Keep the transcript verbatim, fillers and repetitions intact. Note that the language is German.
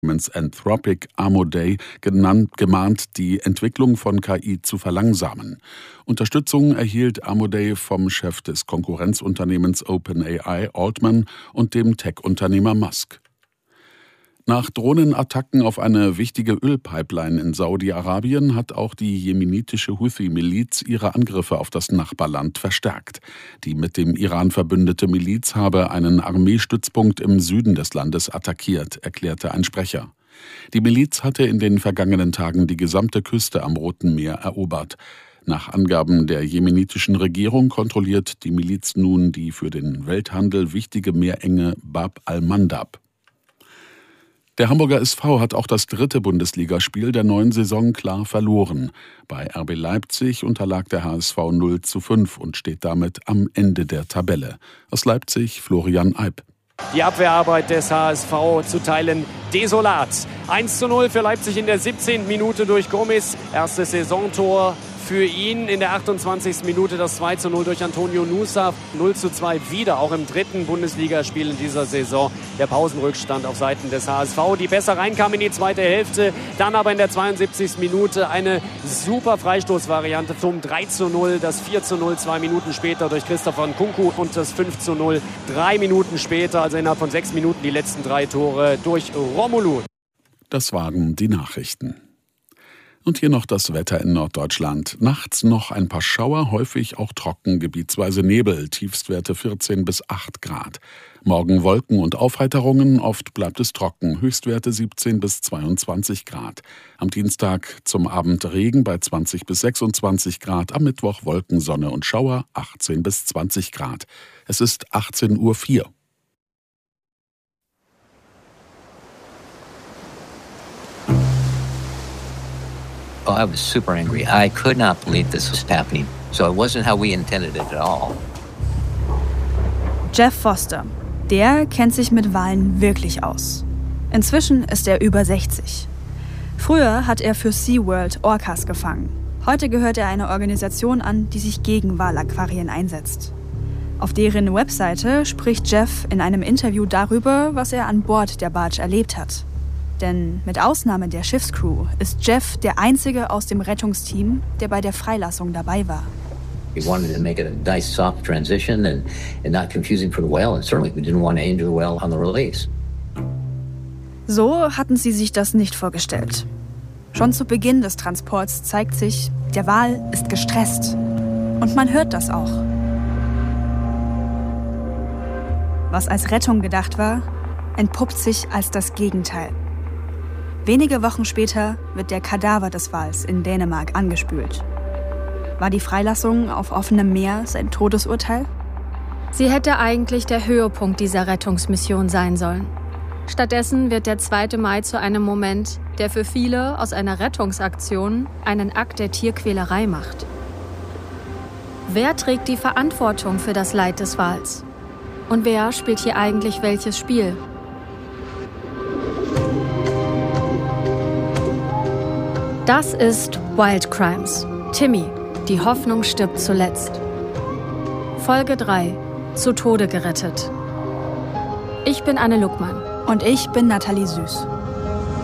Anthropic Amodei genannt, gemahnt, die Entwicklung von K I zu verlangsamen. Unterstützung erhielt Amodei vom Chef des Konkurrenzunternehmens OpenAI Altman und dem Tech-Unternehmer Musk. Nach Drohnenattacken auf eine wichtige Ölpipeline in Saudi-Arabien hat auch die jemenitische Houthi-Miliz ihre Angriffe auf das Nachbarland verstärkt. Die mit dem Iran verbündete Miliz habe einen Armeestützpunkt im Süden des Landes attackiert, erklärte ein Sprecher. Die Miliz hatte in den vergangenen Tagen die gesamte Küste am Roten Meer erobert. Nach Angaben der jemenitischen Regierung kontrolliert die Miliz nun die für den Welthandel wichtige Meerenge Bab al-Mandab. Der Hamburger S V hat auch das dritte Bundesligaspiel der neuen Saison klar verloren. Bei R B Leipzig unterlag der H S V null zu fünf und steht damit am Ende der Tabelle. Aus Leipzig Florian Eib. Die Abwehrarbeit des H S V zu Teilen desolat. eins zu null für Leipzig in der siebzehnten Minute durch Gomis. Erstes Saisontor für ihn in der achtundzwanzigsten Minute, das zwei zu null durch Antonio Nusa. null zu zwei wieder, auch im dritten Bundesligaspiel in dieser Saison. Der Pausenrückstand auf Seiten des H S V, die besser reinkam in die zweite Hälfte. Dann aber in der zweiundsiebzigsten Minute eine super Freistoßvariante zum drei zu null. Das vier zu null zwei Minuten später durch Christopher Nkunku und das fünf zu null drei Minuten später, also innerhalb von sechs Minuten die letzten drei Tore durch Romelu. Das waren die Nachrichten. Und hier noch das Wetter in Norddeutschland. Nachts noch ein paar Schauer, häufig auch trocken, gebietsweise Nebel, Tiefstwerte vierzehn bis acht Grad. Morgen Wolken und Aufheiterungen, oft bleibt es trocken, Höchstwerte siebzehn bis zweiundzwanzig Grad. Am Dienstag zum Abend Regen bei zwanzig bis sechsundzwanzig Grad, am Mittwoch Wolken, Sonne und Schauer achtzehn bis zwanzig Grad. Es ist achtzehn Uhr vier. Oh, I was super angry. I could not believe this was happening. So it wasn't how we intended it at all. Jeff Foster, der kennt sich mit Walen wirklich aus. Inzwischen ist er über sechzig. Früher hat er für SeaWorld Orcas gefangen. Heute gehört er einer Organisation an, die sich gegen Walaquarien einsetzt. Auf deren Webseite spricht Jeff in einem Interview darüber, was er an Bord der Barge erlebt hat. Denn mit Ausnahme der Schiffscrew ist Jeff der einzige aus dem Rettungsteam, der bei der Freilassung dabei war. We wanted to make it a nice, soft transition and, and not confusing for the whale, and certainly we didn't want to injure the whale on the release. So hatten sie sich das nicht vorgestellt. Schon zu Beginn des Transports zeigt sich, der Wal ist gestresst. Und man hört das auch. Was als Rettung gedacht war, entpuppt sich als das Gegenteil. Wenige Wochen später wird der Kadaver des Wals in Dänemark angespült. War die Freilassung auf offenem Meer sein Todesurteil? Sie hätte eigentlich der Höhepunkt dieser Rettungsmission sein sollen. Stattdessen wird der zweite Mai zu einem Moment, der für viele aus einer Rettungsaktion einen Akt der Tierquälerei macht. Wer trägt die Verantwortung für das Leid des Wals? Und wer spielt hier eigentlich welches Spiel? Das ist Wild Crimes. Timmy, die Hoffnung stirbt zuletzt. Folge drei. Zu Tode gerettet. Ich bin Anne Luckmann. Und ich bin Nathalie Süß.